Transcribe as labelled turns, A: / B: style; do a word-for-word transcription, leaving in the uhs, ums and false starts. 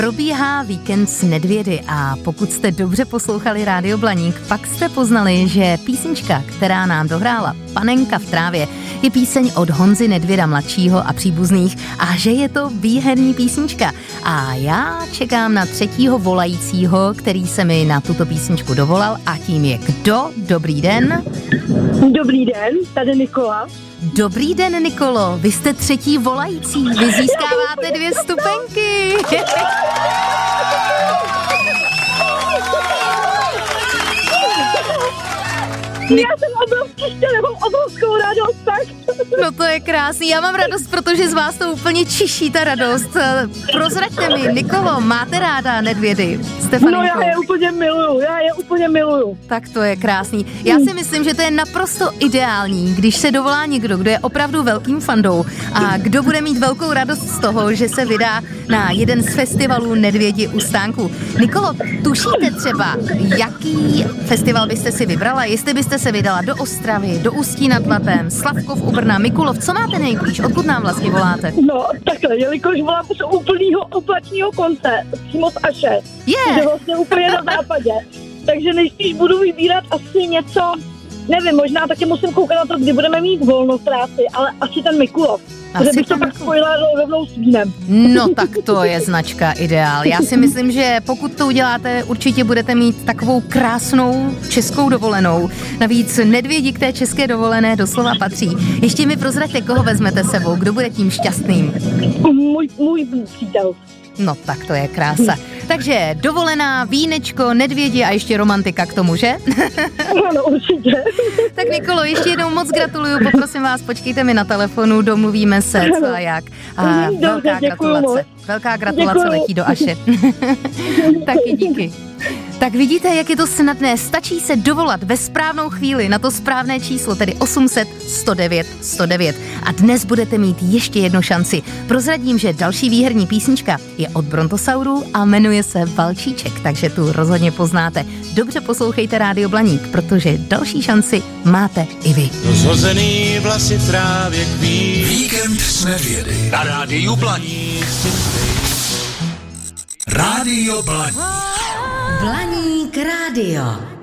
A: Probíhá víkend s Nedvědy a pokud jste dobře poslouchali Rádio Blaník, pak jste poznali, že písnička, která nám dohrála Panenka v trávě, je píseň od Honzy Nedvěda mladšího a příbuzných a že je to výherní písnička. A já čekám na třetího volajícího, který se mi na tuto písničku dovolal a tím je kdo? Dobrý den.
B: Dobrý den, tady Nikola.
A: Dobrý den, Nikolo, vy jste třetí volající, vy získáváte dvě stupenky.
B: Já jsem obrovský štěl, mám obrovskou radost, tak.
A: No to je krásný, já mám radost, protože z vás to úplně čiší ta radost. Prozraďte mi, Nikolo, máte ráda nedvědy? Stefaninko?
B: No já je úplně miluju, já je úplně miluju.
A: Tak to je krásný. Já si myslím, že to je naprosto ideální, když se dovolá někdo, kdo je opravdu velkým fandou a kdo bude mít velkou radost z toho, že se vydá na jeden z festivalů Nedvědi u stánku. Nikolo, tušíte třeba, jaký festival byste si vybrala? Jestli byste se vydala do Ostravy, do Ústí nad Labem, Slavkov u Brna, Mikulov, co máte nejblíž? Odkud nám vlastně voláte?
B: No, takhle, jelikož volám z úplného opačního konce, přímo z Aše,
A: yeah.
B: že vlastně úplně na západě, takže nejspíš budu vybírat asi něco, nevím, možná taky musím koukat na to, kdy budeme mít volno v práci, ale asi ten Mikulov. Že bych to pak spojila rovnou s vínem.
A: No tak to je značka ideál. Já si myslím, že pokud to uděláte, určitě budete mít takovou krásnou českou dovolenou. Navíc Nedvědi k té české dovolené doslova patří. Ještě mi prozraďte, koho vezmete sebou, kdo bude tím šťastným.
B: Můj, můj přítel.
A: No tak to je krása. Takže dovolená, vínečko, Nedvědi a ještě romantika k tomu, že?
B: Ano, určitě.
A: Tak Nikolo, ještě jednou moc gratuluju, poprosím vás, počkejte mi na telefonu, domluvíme se, co a jak. A velká gratulace, velká gratulace letí do Aše. Taky díky. Tak vidíte, jak je to snadné, stačí se dovolat ve správnou chvíli na to správné číslo, tedy osm set sto devět sto devět. A dnes budete mít ještě jednu šanci. Prozradím, že další výherní písnička je od Brontosaurů a jmenuje se Valčíček, takže tu rozhodně poznáte. Dobře poslouchejte Rádio Blaník, protože další šanci máte i vy.
C: Rozhozený vlasy v trávě kví.
D: Víkend s Nedvědy.
C: Na Rádiu Blaník.
D: Rádio Blaník.
A: Blaník rádio.